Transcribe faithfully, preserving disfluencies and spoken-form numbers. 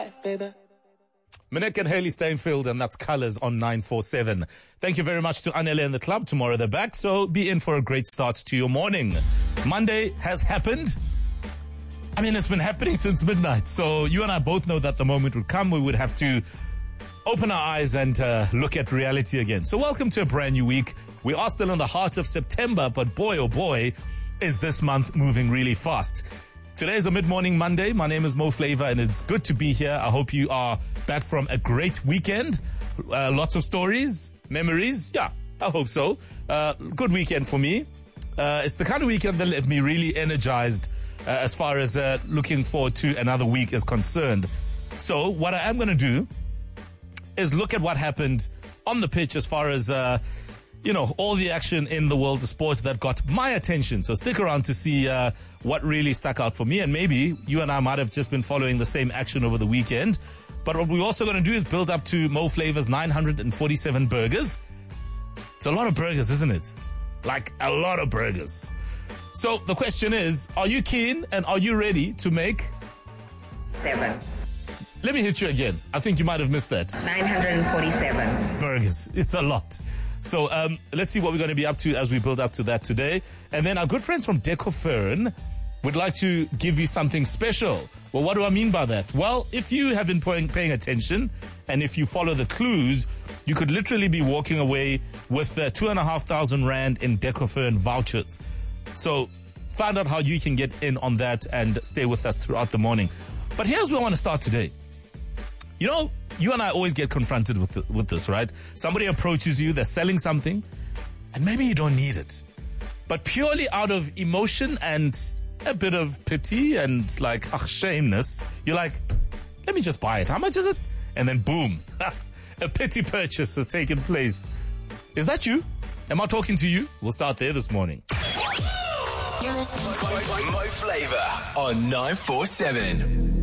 life, baby. Minik and Haley Steinfeld, and that's Colors on nine four seven. Thank you very much to Anele and the club. Tomorrow they're back, so be in for a great start to your morning. Monday has happened. I mean, it's been happening since midnight, so you and I both know that the moment would come. We would have to open our eyes and uh, look at reality again. So welcome to a brand new week. We are still in the heart of September, but boy, oh boy, is this month moving really fast. Today is a mid-morning Monday. My name is Mo Flavor, and it's good to be here. I hope you are back from a great weekend. Uh, lots of stories, memories. Yeah, I hope so. Uh, good weekend for me. Uh, it's the kind of weekend that left me really energized uh, as far as uh, looking forward to another week is concerned. So what I am going to do is look at what happened on the pitch as far as, uh, you know, all the action in the world of sport that got my attention. So stick around to see uh, what really stuck out for me. And maybe you and I might have just been following the same action over the weekend. But what we're also going to do is build up to Mo Flavor's nine hundred forty-seven burgers. It's a lot of burgers, isn't it? Like a lot of burgers. So the question is, are you keen and are you ready to make? Seven. Let me hit you again. I think you might have missed that. nine hundred forty-seven. Burgers. It's a lot. So um, let's see what we're going to be up to as we build up to that today. And then our good friends from Decofern would like to give you something special. Well, what do I mean by that? Well, if you have been paying, paying attention and if you follow the clues, you could literally be walking away with uh, two and a half thousand rand in Decofern vouchers. So find out how you can get in on that and stay with us throughout the morning. But here's where I want to start today. You know, you and I always get confronted with with this, right? Somebody approaches you, they're selling something, and maybe you don't need it. But purely out of emotion and a bit of pity and like, ugh, shameness, you're like, let me just buy it. How much is it? And then boom, a pity purchase has taken place. Is that you? Am I talking to you? We'll start there this morning. You're listening to Mo Flavor on nine four seven.